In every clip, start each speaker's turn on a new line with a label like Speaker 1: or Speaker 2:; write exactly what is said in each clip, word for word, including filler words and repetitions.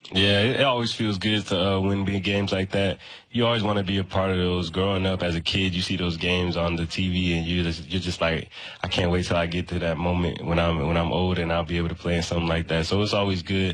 Speaker 1: Yeah, it, it always feels good to uh, win big games like that. You always want to be a part of those. Growing up as a kid, you see those games on the T V, and you just, you're just like, I can't wait till I get to that moment when I'm when I'm old and I'll be able to play in something like that. So it's always good.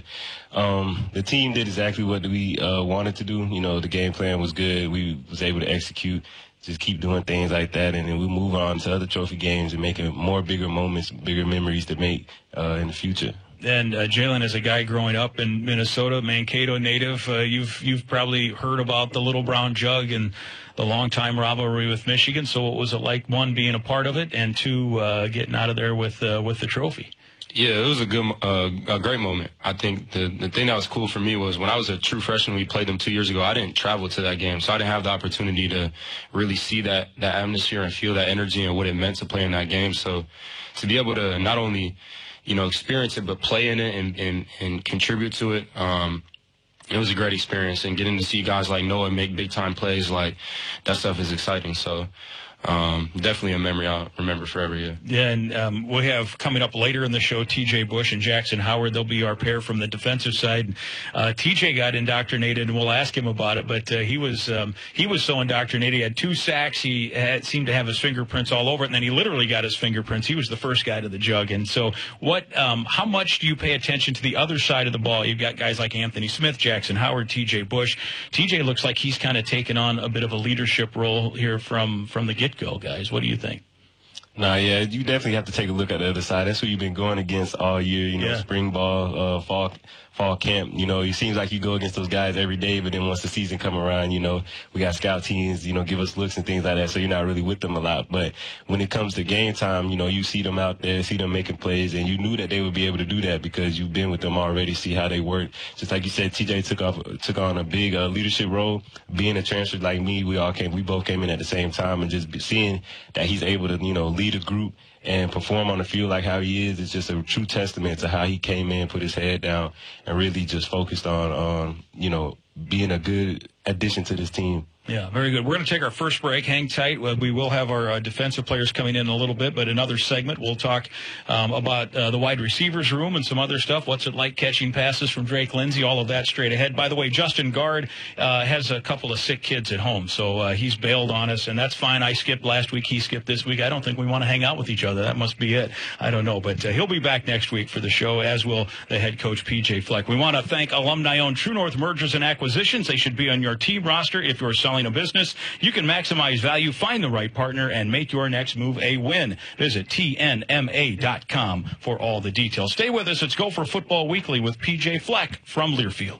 Speaker 1: Um, the team did exactly what we uh, wanted to do. You know, the game plan was good. We was able to execute. Just keep doing things like that, and then we move on to other trophy games and making more bigger moments, bigger memories to make uh, in the future.
Speaker 2: And uh, Jalen, as a guy growing up in Minnesota, Mankato native, uh, you've you've probably heard about the Little Brown Jug and the long-time rivalry with Michigan. So what was it like, one, being a part of it, and two, uh, getting out of there with uh, with the trophy?
Speaker 3: Yeah, it was a good, uh, a great moment. I think the the thing that was cool for me was when I was a true freshman, we played them two years ago. I didn't travel to that game, so I didn't have the opportunity to really see that that atmosphere and feel that energy and what it meant to play in that game. So to be able to not only, you know, experience it, but play in it and, and, and contribute to it. Um, it was a great experience, and getting to see guys like Noah make big time plays, like that stuff is exciting. So, um, definitely a memory I'll remember forever. Yeah.
Speaker 2: Yeah. And, um, we have coming up later in the show, T J Bush and Jackson Howard. They'll be our pair from the defensive side. Uh, T J got indoctrinated, and we'll ask him about it, but, uh, he was, um, he was so indoctrinated. He had two sacks. He had, seemed to have his fingerprints all over it. And then he literally got his fingerprints. He was the first guy to the jug. And so what, um, how much do you pay attention to the other side of the ball? You've got guys like Anthony Smith, Jackson Howard, T J Bush. T J looks like he's kind of taken on a bit of a leadership role here from, from the get-go, guys. What do you think?
Speaker 1: Nah, yeah, you definitely have to take a look at the other side. That's who you've been going against all year, you know,
Speaker 2: Yeah.
Speaker 1: spring ball, uh, fall, fall camp. You know, it seems like you go against those guys every day, but then once the season come around, you know, we got scout teams, you know, give us looks and things like that, so you're not really with them a lot. But when it comes to game time, you know, you see them out there, see them making plays, and you knew that they would be able to do that because you've been with them already, see how they work. Just like you said, T J took off, took on a big uh, leadership role. Being a transfer like me, we all came, we both came in at the same time, and just seeing that he's able to, you know, lead a group and perform on the field like how he is, it's just a true testament to how he came in, put his head down, and really just focused on, on you know, being a good addition to this team.
Speaker 2: Yeah, very good. We're going to take our first break. Hang tight. We will have our uh, defensive players coming in, in a little bit, but another segment we'll talk um, about uh, the wide receivers room and some other stuff. What's it like catching passes from Drake Lindsay? All of that straight ahead. By the way, Justin Guard uh, has a couple of sick kids at home, so uh, he's bailed on us, and that's fine. I skipped last week. He skipped this week. I don't think we want to hang out with each other. That must be it. I don't know, but uh, he'll be back next week for the show, as will the head coach, P J Fleck. We want to thank alumni-owned True North Mergers and Acquisitions. They should be on your team roster if you're selling a business. You can maximize value, find the right partner, and make your next move a win. Visit T N M A dot com for all the details. Stay with us. It's Gopher Football Weekly with P J Fleck from Learfield.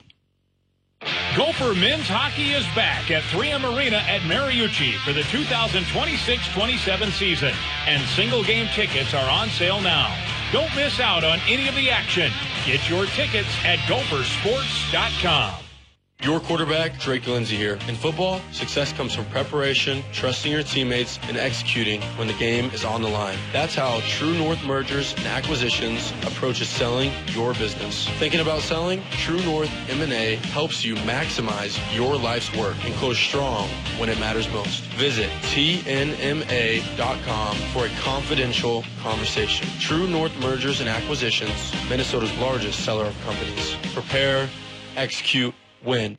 Speaker 4: Gopher men's hockey is back at three M Arena at Mariucci for the two thousand twenty-six twenty-seven season, and single game tickets are on sale now. Don't miss out on any of the action. Get your tickets at gopher sports dot com.
Speaker 5: Your quarterback, Drake Lindsay here. In football, success comes from preparation, trusting your teammates, and executing when the game is on the line. That's how True North Mergers and Acquisitions approaches selling your business. Thinking about selling? True North M and A helps you maximize your life's work and close strong when it matters most. Visit T N M A dot com for a confidential conversation. True North Mergers and Acquisitions, Minnesota's largest seller of companies. Prepare, execute, win.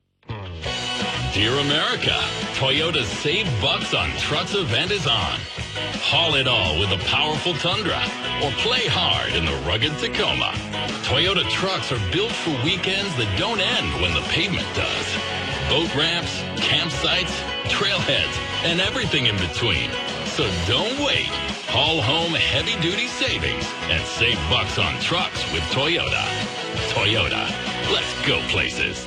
Speaker 6: Dear America, Toyota's Save Bucks on Trucks event is on. Haul it all with a powerful Tundra or play hard in the rugged Tacoma. Toyota trucks are built for weekends that don't end when the pavement does. Boat ramps, campsites, trailheads, and everything in between. So don't wait. Haul home heavy-duty savings and save bucks on trucks with Toyota. Toyota, let's go places.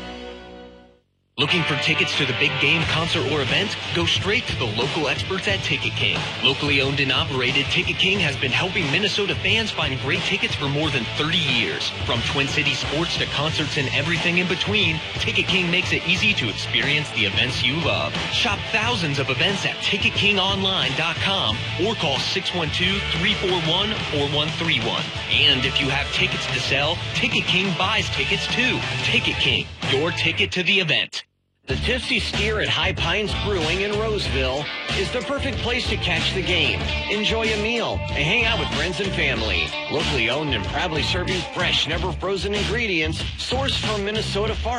Speaker 7: Looking for tickets to the big game, concert, or event? Go straight to the local experts at Ticket King. Locally owned and operated, Ticket King has been helping Minnesota fans find great tickets for more than thirty years. From Twin City sports to concerts and everything in between, Ticket King makes it easy to experience the events you love. Shop thousands of events at ticket king online dot com or call six one two, three four one, four one three one. And if you have tickets to sell, Ticket King buys tickets too. Ticket King, your ticket to the event.
Speaker 8: The Tipsy Steer at High Pines Brewing in Roseville is the perfect place to catch the game, enjoy a meal, and hang out with friends and family. Locally owned and proudly serving fresh, never frozen ingredients sourced from Minnesota farmers.